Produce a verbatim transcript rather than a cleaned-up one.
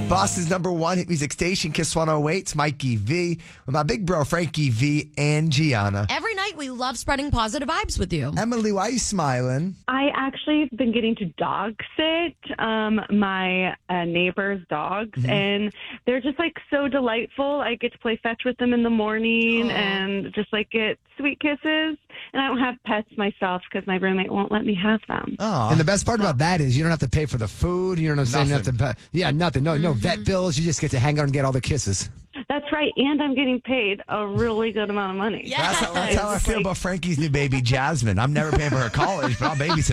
Boston's number one hit music station, Kiss one oh eight. It's Mikey V with my big bro, Frankie V and Gianna. Every night we love spreading positive vibes with you. Emily, why are you smiling? I actually have been getting to dog sit um, my uh, neighbor's dogs, Mm-hmm. and they're just like so delightful. I get to play fetch with them in the morning Aww. and just like get sweet kisses. And I don't have pets myself because my roommate won't let me have them. Oh, And the best part about that is you don't have to pay for the food. You know what I'm saying? You don't have to pay, yeah, nothing. No, no vet bills. You just get to hang out and get all the kisses. That's right, and I'm getting paid a really good amount of money. Yes. that's, how, that's how I feel about Frankie's new baby, Jasmine. I'm never paying for her college, but I'll babysit